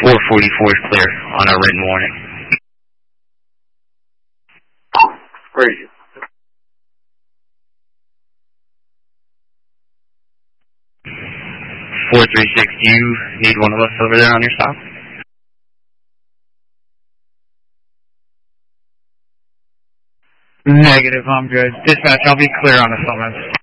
444 is clear on our written warning. Where are you? 436, do you need one of us over there on your stop? Negative, I'm good. Dispatch, I'll be clear on the summons.